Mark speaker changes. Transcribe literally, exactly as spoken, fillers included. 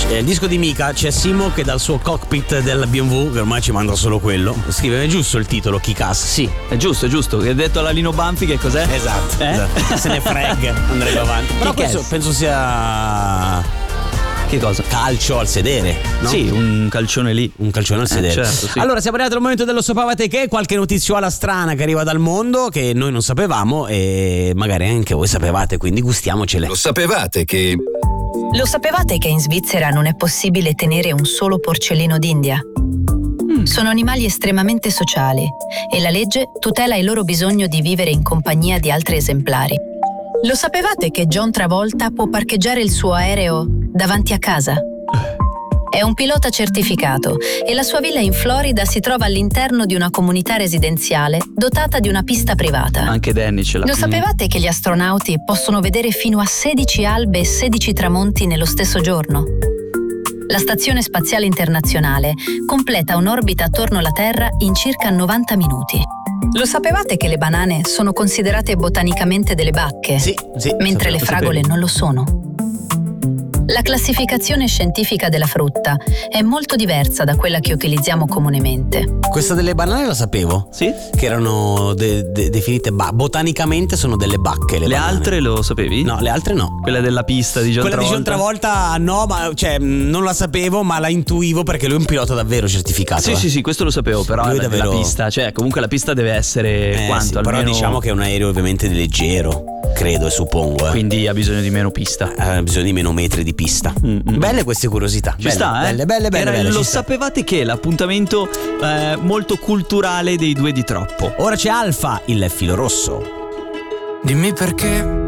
Speaker 1: Il disco di Mika, c'è Simo che dal suo cockpit della B M W, che ormai ci manda solo quello, scrive: è giusto il titolo Kick-Ass? Sì,
Speaker 2: è giusto, è giusto. Che ha detto alla Lino Banfi che cos'è?
Speaker 1: Esatto,
Speaker 2: eh?
Speaker 1: esatto. Se ne frega, andremo avanti. Però questo penso sia...
Speaker 2: Che cosa?
Speaker 1: Calcio al sedere, no?
Speaker 2: Sì, un calcione lì.
Speaker 1: Un calcione al sedere.
Speaker 2: Eh, certo, sì.
Speaker 1: Allora, siamo arrivati al momento dello sapevate che, qualche notiziola strana che arriva dal mondo che noi non sapevamo e magari anche voi sapevate, quindi gustiamocele.
Speaker 3: Lo sapevate che...
Speaker 4: Lo sapevate che in Svizzera non è possibile tenere un solo porcellino d'India? Mm. Sono animali estremamente sociali e la legge tutela il loro bisogno di vivere in compagnia di altri esemplari. Lo sapevate che John Travolta può parcheggiare il suo aereo davanti a casa? È un pilota certificato e la sua villa in Florida si trova all'interno di una comunità residenziale dotata di una pista privata.
Speaker 2: Anche Danny ce l'ha.
Speaker 4: Lo sapevate che gli astronauti possono vedere fino a sedici albe e sedici tramonti nello stesso giorno? La Stazione Spaziale Internazionale completa un'orbita attorno alla Terra in circa novanta minuti. Lo sapevate che le banane sono considerate botanicamente delle bacche?
Speaker 1: Sì, sì.
Speaker 4: Mentre le fragole non lo sono? La classificazione scientifica della frutta è molto diversa da quella che utilizziamo comunemente.
Speaker 1: Questa delle banane la sapevo.
Speaker 2: Sì?
Speaker 1: Che erano de- de- definite ba- botanicamente sono delle bacche. Le,
Speaker 2: le
Speaker 1: banane.
Speaker 2: altre lo sapevi?
Speaker 1: No, le altre no.
Speaker 2: Quella della pista di John
Speaker 1: Quella
Speaker 2: Travolta?
Speaker 1: di John Travolta no, ma cioè non la sapevo, ma la intuivo perché lui è un pilota davvero certificato.
Speaker 2: Sì,
Speaker 1: eh.
Speaker 2: sì, sì, questo lo sapevo, però
Speaker 1: Lui
Speaker 2: è
Speaker 1: davvero...
Speaker 2: la pista, cioè comunque la pista deve essere
Speaker 1: eh,
Speaker 2: quanto?
Speaker 1: Sì,
Speaker 2: almeno...
Speaker 1: però diciamo che è un aereo ovviamente leggero, credo e suppongo. Eh.
Speaker 2: Quindi ha bisogno di meno pista.
Speaker 1: Ha bisogno di meno metri di pista.
Speaker 2: Mm-mm.
Speaker 1: Belle queste curiosità.
Speaker 2: Ci
Speaker 1: belle,
Speaker 2: sta, eh?
Speaker 1: Belle, belle, belle.
Speaker 2: Era,
Speaker 1: belle
Speaker 2: lo
Speaker 1: ci sta.
Speaker 2: sapevate che è l'appuntamento eh, molto culturale dei due di troppo.
Speaker 1: Ora c'è Alfa, il filo rosso.
Speaker 5: Dimmi perché